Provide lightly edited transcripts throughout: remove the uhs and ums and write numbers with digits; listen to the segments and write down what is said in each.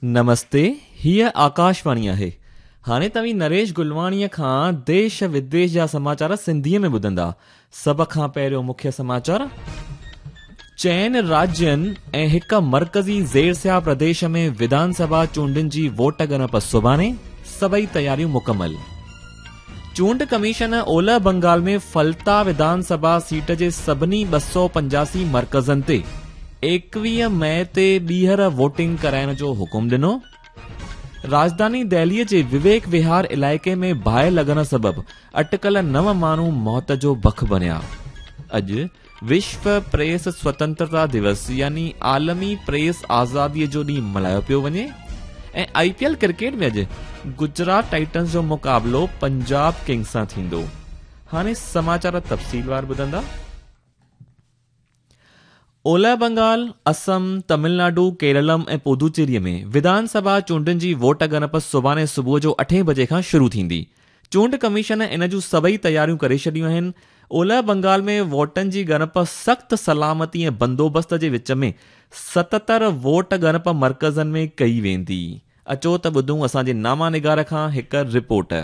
नमस्ते, हीअ आकाशवाणी आहे। हाणे तव्हीं नरेश गुलवाणीअ खां देश विदेश जा समाचार सिंधीअ में ॿुधंदा। सभ खां पहिरियों मुख्य समाचार। 4 राज्यनि ऐं हिक मरकज़ी ज़ेरसिया प्रदेश में विधानसभा चूंडुनि जी वोट ॻणप सुभाणे, सभई तयारियूं मुकमल। चूंड कमीशन ओलह बंगाल में फलता विधानसभा सीट जे सभिनी 285 मरकज़नि ते 21 मई ते ॿीहर वोटिंग कराइण जो हुकुम ॾिनो। राजधानी दिल्लीअ जे विवेक विहार इलाइक़े में बाहि लॻण सबबि अटकल 9 माण्हू मौत जो भख बणिया। अॼु विश्व प्रेस स्वतंत्रता दिवस यानी आलमी प्रेस आज़ादीअ जो ॾींहुं मल्हायो पियो वञे। ऐं IPL क्रिकेट में अॼु गुजरात टाइटन्स जो मुक़ाबिलो पंजाब किंग्स सां थींदो। हाणे समाचार तफ़सीलवार ॿुधंदा। ओलह बंगाल, असम, तमिलनाडु, केरलम ऐं पुदुचेरी में विधानसभा चूंडुनि जी वोट ॻणप सुभाणे सुबुह जो 8 बजे खां शुरू थींदी। चूंड कमीशन इन जूं सभई तयारियूं करे छॾियूं आहिनि। ओलह बंगाल में वोटनि जी ॻणप सख़्त सलामती ऐं बंदोबस्त जे विच में 77 वोट ॻणप मर्कज़नि में कई वेंदी। अचो त ॿुधूं असांजे नामा निगार खां हिक रिपोर्ट।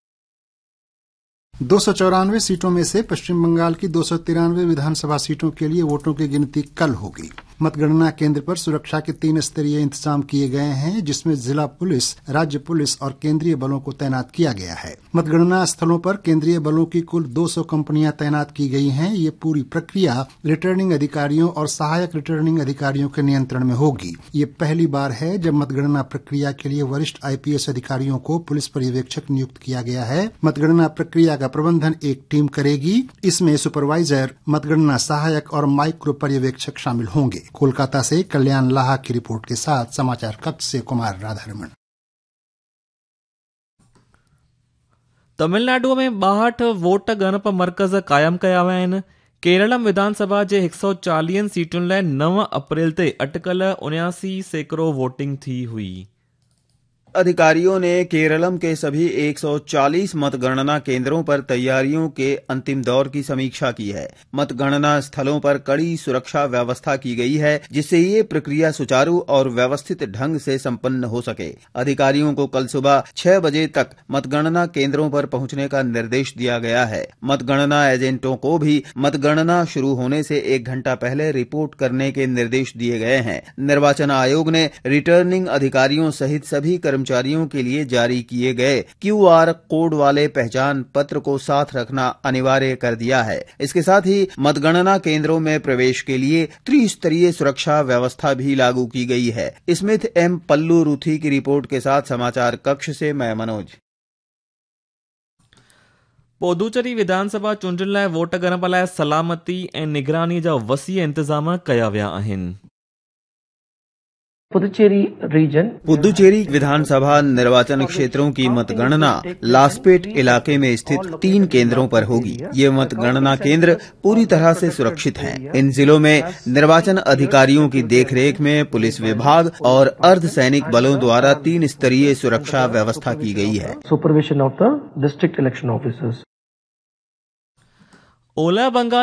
294 सीटों में से पश्चिम बंगाल की 293 विधानसभा सीटों के लिए वोटों की गिनती कल होगी। मतगणना केंद्र पर सुरक्षा के 3 स्तरीय इंतजाम किए गए हैं, जिसमें जिला पुलिस, राज्य पुलिस और केंद्रीय बलों को तैनात किया गया है। मतगणना स्थलों पर केंद्रीय बलों की कुल 200 कंपनियां तैनात की गई हैं। ये पूरी प्रक्रिया रिटर्निंग अधिकारियों और सहायक रिटर्निंग अधिकारियों के नियंत्रण में होगी। ये पहली बार है जब मतगणना प्रक्रिया के लिए वरिष्ठ IPS अधिकारियों को पुलिस पर्यवेक्षक नियुक्त किया गया है। मतगणना प्रक्रिया का प्रबंधन एक टीम करेगी। इसमें सुपरवाइजर, मतगणना सहायक और माइक्रो पर्यवेक्षक शामिल होंगे। कोलकाता से कल्याण लाहा की रिपोर्ट के साथ समाचार कक्ष से कुमार राधारमण। तमिलनाडु में 62 वोट ॻणप मर्कज़ क़ाइमु कया विया आहिनि। केरलम विधानसभा जे 140 सीटुनि लाइ 9 अप्रैल ते अटकल 79% वोटिंग थी हुई। अधिकारियों ने केरलम के सभी 140 मतगणना केंद्रों पर तैयारियों के अंतिम दौर की समीक्षा की है। मतगणना स्थलों पर कड़ी सुरक्षा व्यवस्था की गई है, जिससे ये प्रक्रिया सुचारू और व्यवस्थित ढंग से संपन्न हो सके। अधिकारियों को कल सुबह 6 बजे तक मतगणना केंद्रों पर पहुंचने का निर्देश दिया गया है। मतगणना एजेंटों को भी मतगणना शुरू होने से 1 घंटा पहले रिपोर्ट करने के निर्देश दिए गए हैं। निर्वाचन आयोग ने रिटर्निंग अधिकारियों सहित सभी कर्मचारियों के लिए जारी किए गए QR कोड वाले पहचान पत्र को साथ रखना अनिवार्य कर दिया है। इसके साथ ही मतगणना केंद्रों में प्रवेश के लिए त्रिस्तरीय सुरक्षा व्यवस्था भी लागू की गई है। स्मिथ M पल्लू रूथी की रिपोर्ट के साथ समाचार कक्ष से मैं मनोज। पुदुचेरी विधानसभा चूंडुनि लाइ वोट ॻणप लाइ सलामती ऐं निगरानी जा वसीअ इंतजाम कया विया आहिनि। पुदुचेरी विधानसभा निर्वाचन क्षेत्रों की मतगणना लासपेट इलाके में स्थित 3 केंद्रों पर होगी। ये मतगणना केंद्र पूरी तरह से सुरक्षित हैं। इन जिलों में निर्वाचन अधिकारियों की देखरेख में पुलिस विभाग और अर्धसैनिक बलों द्वारा 3 स्तरीय सुरक्षा व्यवस्था की गई है। ओलह बंगाल